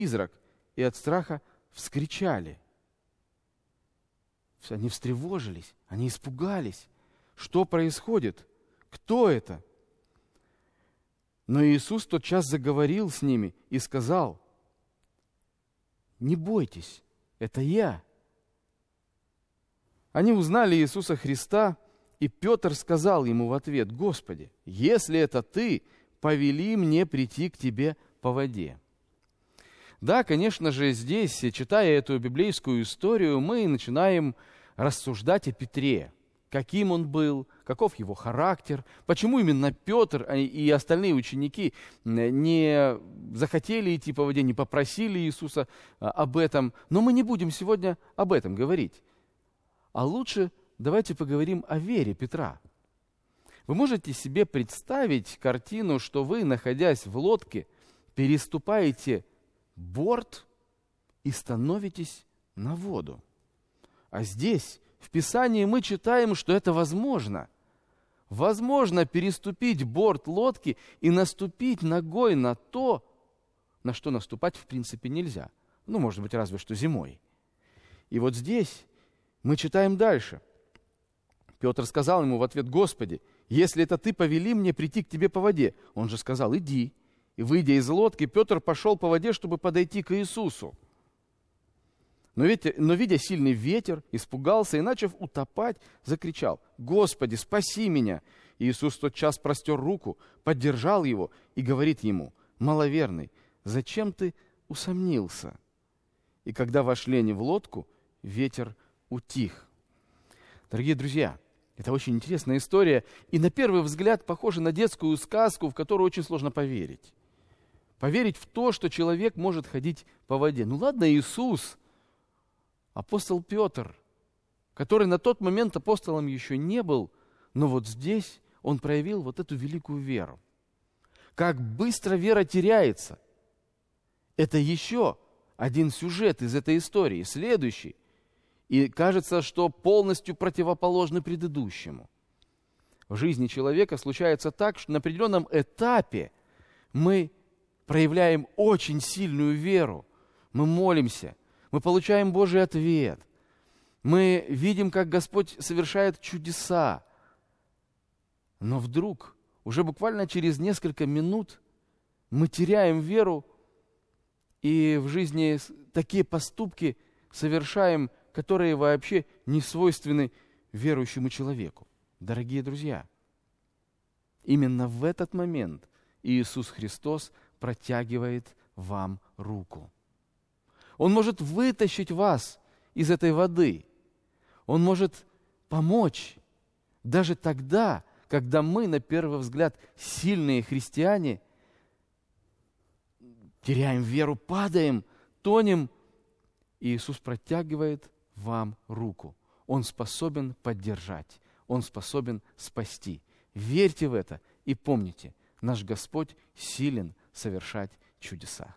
призрак, и от страха вскричали. Они встревожились, они испугались. Что происходит? Кто это? Но Иисус тотчас заговорил с ними и сказал: «Не бойтесь, это Я». Они узнали Иисуса Христа, и Петр сказал ему в ответ: «Господи, если это Ты, повели мне прийти к Тебе по воде». Да, конечно же, здесь, читая эту библейскую историю, мы начинаем рассуждать о Петре. Каким он был, каков его характер, почему именно Петр и остальные ученики не захотели идти по воде, не попросили Иисуса об этом. Но мы не будем сегодня об этом говорить. А лучше давайте поговорим о вере Петра. Вы можете себе представить картину, что вы, находясь в лодке, переступаете борт и становитесь на воду. А здесь, в Писании, мы читаем, что это возможно. Возможно переступить борт лодки и наступить ногой на то, на что наступать в принципе нельзя. Ну, может быть, разве что зимой. И вот здесь мы читаем дальше. Петр сказал ему в ответ: «Господи, если это Ты, повели мне прийти к Тебе по воде». Он же сказал: «Иди». И, выйдя из лодки, Петр пошел по воде, чтобы подойти к Иисусу. Но видя сильный ветер, испугался и, начав утопать, закричал: «Господи, спаси меня!» Иисус тотчас простер руку, поддержал его и говорит ему: «Маловерный, зачем ты усомнился?» И когда вошли они в лодку, ветер утих. Дорогие друзья, это очень интересная история, и на первый взгляд похожа на детскую сказку, в которую очень сложно поверить. Поверить в то, что человек может ходить по воде. Ну ладно, Иисус, апостол Петр, который на тот момент апостолом еще не был, но вот здесь он проявил вот эту великую веру. Как быстро вера теряется. Это еще один сюжет из этой истории, следующий. И кажется, что полностью противоположный предыдущему. В жизни человека случается так, что на определенном этапе мы проявляем очень сильную веру. Мы молимся, мы получаем Божий ответ. Мы видим, как Господь совершает чудеса. Но вдруг, уже буквально через несколько минут, мы теряем веру, и в жизни такие поступки совершаем, которые вообще не свойственны верующему человеку. Дорогие друзья, именно в этот момент Иисус Христос протягивает вам руку. Он может вытащить вас из этой воды. Он может помочь даже тогда, когда мы, на первый взгляд, сильные христиане, теряем веру, падаем, тонем. И Иисус протягивает вам руку. Он способен поддержать, Он способен спасти. Верьте в это и помните, наш Господь силен совершать чудеса.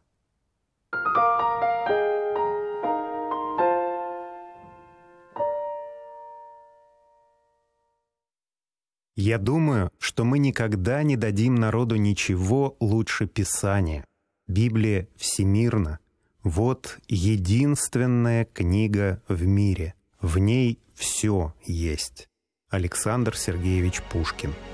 Я думаю, что мы никогда не дадим народу ничего лучше Писания. Библия всемирна. Вот единственная книга в мире. В ней все есть. Александр Сергеевич Пушкин.